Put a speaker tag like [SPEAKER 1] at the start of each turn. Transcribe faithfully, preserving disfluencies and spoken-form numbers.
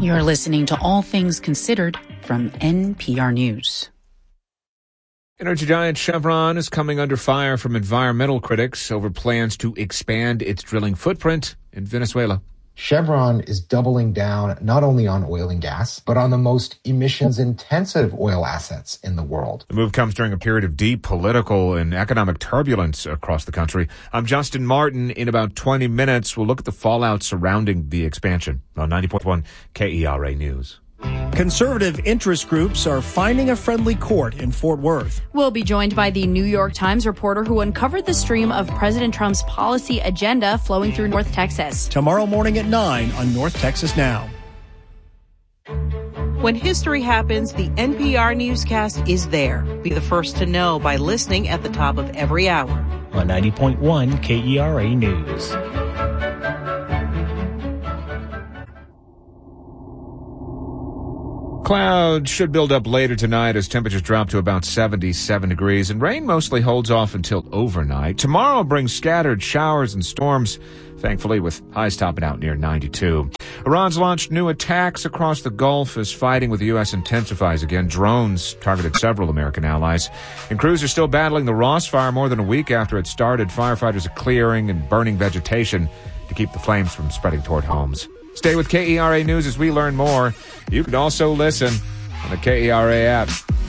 [SPEAKER 1] You're listening to All Things Considered from N P R News.
[SPEAKER 2] Energy giant Chevron is coming under fire from environmental critics over plans to expand its drilling footprint in Venezuela.
[SPEAKER 3] Chevron is doubling down not only on oil and gas, but on the most emissions-intensive oil assets in the world.
[SPEAKER 2] The move comes during a period of deep political and economic turbulence across the country. I'm Justin Martin. In about twenty minutes, we'll look at the fallout surrounding the expansion on ninety point one K E R A News.
[SPEAKER 4] Conservative interest groups are finding a friendly court in Fort Worth.
[SPEAKER 5] We'll be joined by the New York Times reporter who uncovered the stream of President Trump's policy agenda flowing through North Texas.
[SPEAKER 4] Tomorrow morning at nine on North Texas Now.
[SPEAKER 6] When history happens, the N P R newscast is there. Be the first to know by listening at the top of every hour.
[SPEAKER 7] On ninety point one K E R A News.
[SPEAKER 2] Clouds should build up later tonight as temperatures drop to about seventy-seven degrees, and rain mostly holds off until overnight. Tomorrow brings scattered showers and storms, thankfully with highs topping out near ninety-two. Iran's launched new attacks across the Gulf as fighting with the U S intensifies again. Drones targeted several American allies, and crews are still battling the Ross Fire more than a week after it started. Firefighters are clearing and burning vegetation to keep the flames from spreading toward homes. Stay with K E R A News as we learn more. You can also listen on the K E R A app.